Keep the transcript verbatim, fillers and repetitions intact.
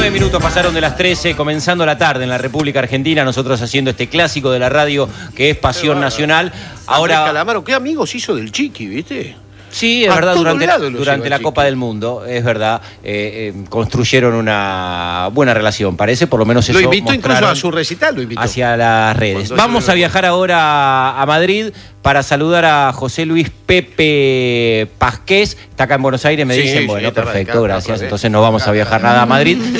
nueve minutos pasaron de las trece, comenzando la tarde en la República Argentina, nosotros haciendo este clásico de la radio que es Pasión Nacional. Ahora, Calamaro, qué amigos hizo del Chiqui, ¿viste? Sí, es verdad, durante, durante la Copa del Mundo, es verdad, eh, eh, construyeron una buena relación, parece, por lo menos eso lo invitó incluso a su recital, lo invitó. Hacia las redes. Vamos a viajar ahora a Madrid para saludar a José Luis Pepe Pasqués, está acá en Buenos Aires, me sí, dicen, sí, bueno, sí, perfecto, acá, gracias, acá, entonces no vamos a viajar nada a Madrid.